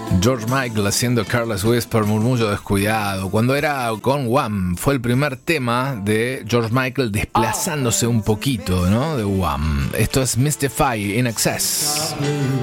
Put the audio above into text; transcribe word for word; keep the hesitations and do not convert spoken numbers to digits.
George Michael haciendo Careless Whisper, murmullo descuidado, cuando era con Wham. Fue el primer tema de George Michael desplazándose un poquito, ¿no? De Wham. Esto es Mystify in Excess.